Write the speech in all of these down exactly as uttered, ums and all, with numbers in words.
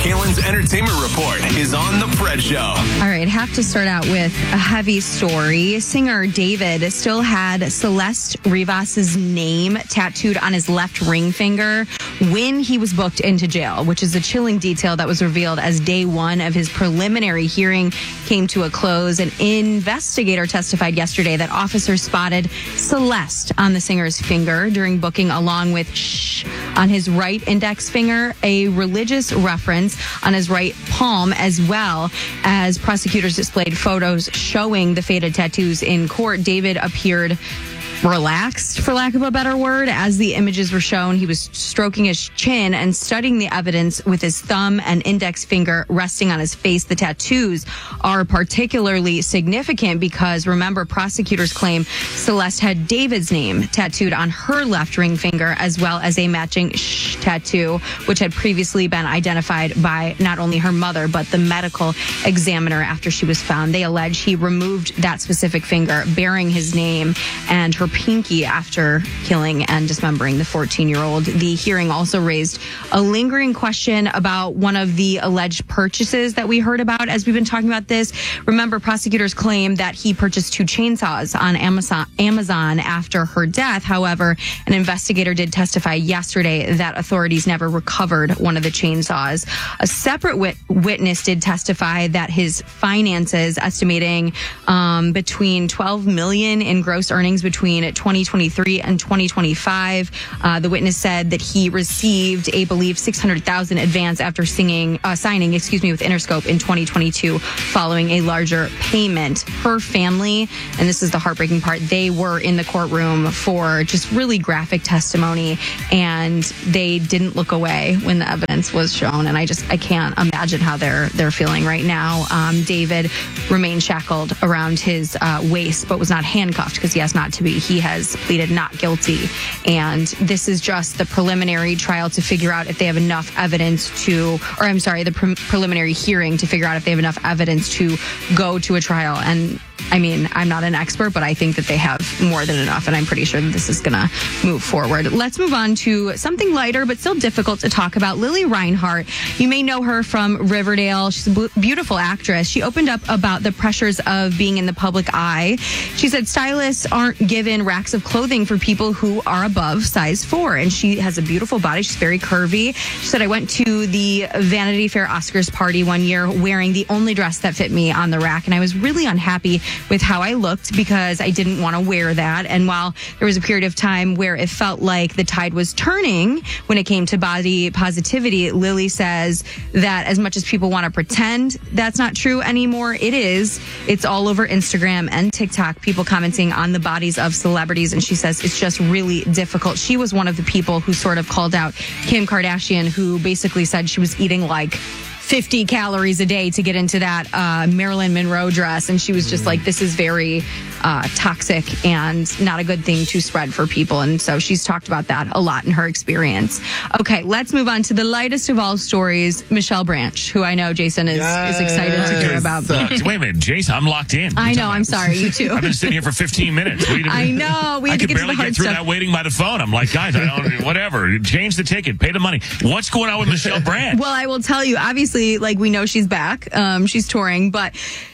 Kalen's Entertainment Report is on The Fred Show. All right, have to start out with a heavy story. Singer David still had Celeste Rivas's name tattooed on his left ring finger when he was booked into jail, which is a chilling detail that was revealed as day one of his preliminary hearing came to a close. An investigator testified yesterday that officers spotted Celeste on the singer's finger during booking, along with shh on his right index finger, a religious reference on his right palm, as well as prosecutors displayed photos showing the faded tattoos in court. David appeared relaxed, for lack of a better word. As the images were shown, he was stroking his chin and studying the evidence with his thumb and index finger resting on his face. The tattoos are particularly significant because, remember, prosecutors claim Celeste had David's name tattooed on her left ring finger, as well as a matching shh tattoo, which had previously been identified by not only her mother, but the medical examiner after she was found. They allege he removed that specific finger bearing his name and her pinky after killing and dismembering the fourteen-year-old. The hearing also raised a lingering question about one of the alleged purchases that we heard about as we've been talking about this. Remember, prosecutors claim that he purchased two chainsaws on Amazon, Amazon after her death. However, an investigator did testify yesterday that authorities never recovered one of the chainsaws. A separate wit- witness did testify that his finances, estimating um, between twelve million dollars in gross earnings between twenty twenty-three and twenty twenty-five. Uh, the witness said that he received a believed six hundred thousand dollars advance after singing, uh, signing, excuse me, with Interscope in twenty twenty-two, following a larger payment. Her family, and this is the heartbreaking part, they were in the courtroom for just really graphic testimony, and they didn't look away when the evidence was shown. And I just, I can't imagine how they're they're feeling right now. Um, David remained shackled around his uh, waist, but was not handcuffed because he has not to be. He has pleaded not guilty. And this is just the preliminary trial to figure out if they have enough evidence to, or I'm sorry, the pre- preliminary hearing to figure out if they have enough evidence to go to a trial. And I mean, I'm not an expert, but I think that they have more than enough, and I'm pretty sure that this is going to move forward. Let's move on to something lighter, but still difficult to talk about. Lily Reinhart, you may know her from Riverdale. She's a beautiful actress. She opened up about the pressures of being in the public eye. She said stylists aren't given racks of clothing for people who are above size four, and she has a beautiful body. She's very curvy. She said, I went to the Vanity Fair Oscars party one year wearing the only dress that fit me on the rack, and I was really unhappy with how I looked because I didn't want to wear that. And while there was a period of time where it felt like the tide was turning when it came to body positivity, Lily says that as much as people want to pretend that's not true anymore, it is. It's all over Instagram and TikTok, people commenting on the bodies of celebrities. And she says it's just really difficult. She was one of the people who sort of called out Kim Kardashian, who basically said she was eating like fifty calories a day to get into that uh, Marilyn Monroe dress. And she was just like, this is very uh, toxic and not a good thing to spread for people. And so she's talked about that a lot in her experience. Okay, let's move on to the lightest of all stories, Michelle Branch, who I know Jason is, yes. is excited to hear about. Uh, wait a minute, Jason, I'm locked in. I know, I'm sorry, you too. I've been sitting here for fifteen minutes. Waiting. I know, we had I to could get to barely the hard get through stuff. that waiting by the phone. I'm like, guys, I don't, whatever. Change the ticket, pay the money. What's going on with Michelle Branch? Well, I will tell you, obviously, like, we know she's back. Um, she's touring, but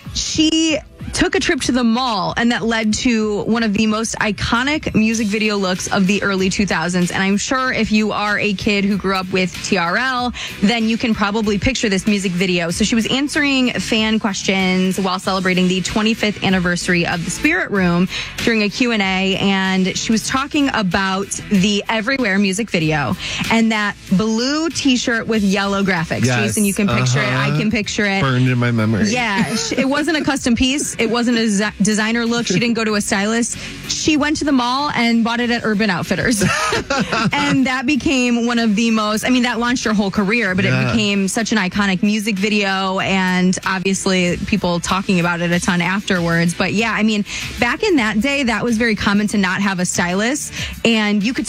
she took a trip to the mall, and that led to one of the most iconic music video looks of the early two thousands. And I'm sure if you are a kid who grew up with T R L, then you can probably picture this music video. So she was answering fan questions while celebrating the twenty-fifth anniversary of the Spirit Room during a Q and A, and she was talking about the Everywhere music video and that blue t-shirt with yellow graphics. Yes, Jason, you can picture uh-huh. it. I can picture it. Burned in my memory. Yeah, it wasn't a custom piece. It wasn't a desi- designer look. She didn't go to a stylist. She went to the mall and bought it at Urban Outfitters. And that became one of the most, I mean, that launched her whole career, but yeah. It became such an iconic music video, and obviously people talking about it a ton afterwards. But yeah, I mean, back in that day, that was very common to not have a stylist, and you could tell.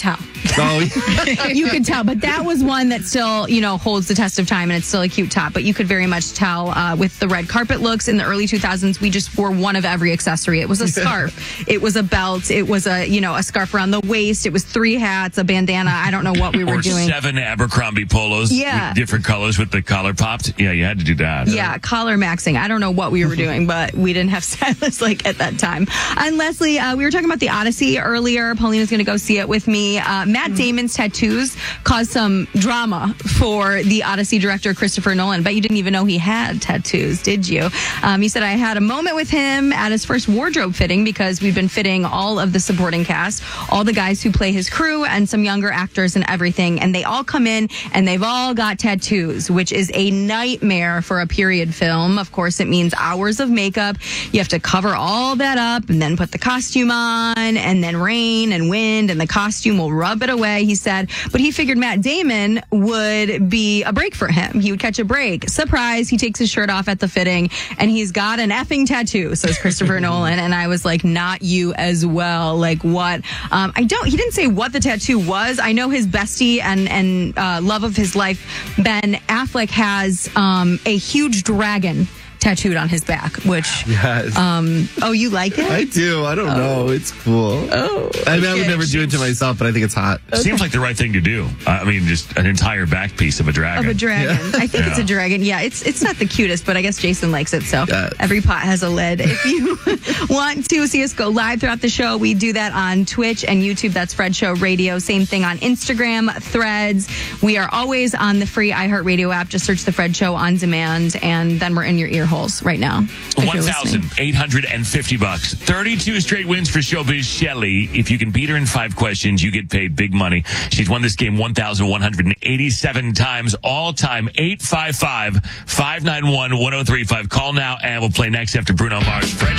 Oh, You could tell, but that was one that still, you know, holds the test of time, and it's still a cute top. But you could very much tell uh, with the red carpet looks in the early two thousands, we just wore one of every accessory. It was a scarf, it was a belt, it was a, you know, a scarf around the waist, it was three hats, a bandana. I don't know what we were or doing. seven Abercrombie polos, Yeah. with different colors with the collar popped. Yeah, you had to do that. Yeah, collar maxing. I don't know what we were doing, but we didn't have stylists like at that time. And Leslie, uh, we were talking about the Odyssey earlier. Paulina's going to go see it with me. Uh, Matt Damon's tattoos caused some drama for the Odyssey director, Christopher Nolan. But you didn't even know he had tattoos, did you? Um, he said, I had a moment with him at his first wardrobe fitting because we've been fitting all of the supporting cast, all the guys who play his crew and some younger actors and everything. And they all come in and they've all got tattoos, which is a nightmare for a period film. Of course, it means hours of makeup. You have to cover all that up and then put the costume on, and then rain and wind and the costume will rub it away, he said. But he figured Matt Damon would be a break for him. He would catch a break. Surprise, he takes his shirt off at the fitting and he's got an effing tattoo, says Christopher Nolan. And I was like, not you as well. Like what? Um, I don't, he didn't say what the tattoo was. I know his bestie and, and uh, love of his life, Ben Affleck, has um, a huge dragon tattooed on his back, which, yes. um, oh, you like it? I do. I don't Oh. know. It's cool. Oh, I mean, I would okay. never do it to myself, but I think it's hot. Seems like the right thing to do. I mean, just an entire back piece of a dragon. Of a dragon. Yeah. I think it's a Yeah. dragon. Yeah, it's it's not the cutest, but I guess Jason likes it. So Yes. every pot has a lid. If you want to see us go live throughout the show, we do that on Twitch and YouTube. That's Fred Show Radio. Same thing on Instagram, Threads. We are always on the free iHeartRadio app. Just search the Fred Show on demand, and then we're in your ear holes right now. if you're one thousand eight hundred fifty bucks. thirty-two straight wins for Showbiz Shelley. If you can beat her in five questions, you get paid big money. She's won this game one thousand one hundred eighty-seven times all time. eight five five, five nine one, one oh three five. Call now and we'll play next after Bruno Mars. Fred